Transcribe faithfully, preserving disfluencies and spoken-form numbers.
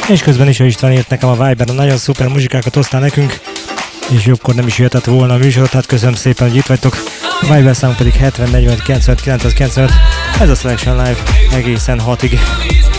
És közben is István írt nekem a Viberen, nagyon szuper muzsikákat hoztál nekünk, és jobbkor nem is jöhetett volna a műsorot, hát köszönöm szépen, hogy itt vagytok. A Viber számunk pedig hetven negyven kilencvenöt kilencszázkilencvenöt, ez a Selection Live egészen hatig.